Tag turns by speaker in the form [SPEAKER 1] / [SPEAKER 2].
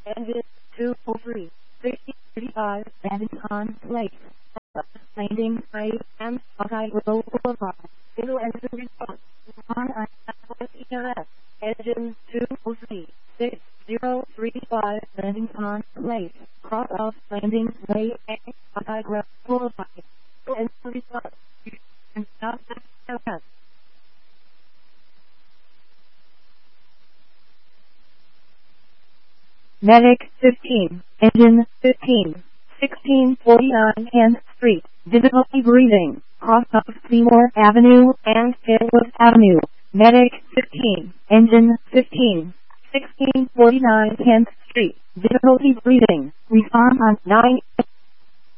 [SPEAKER 1] Engine 203, 6035, Babington Place. Landing grade and Hawkeye Road Boulevard. Single engine response. On ERS. Engine 203, 6035, Babington Place. Cross off landing way and Hawkeye Road Boulevard. Single engine response. And stop ERS. Medic 15, Engine 15, 1649 Ann Street, difficulty breathing, cross up Seymour Avenue and Taylor Avenue. Medic 15, Engine 15, 1649 Ann Street, difficulty breathing, respond on 9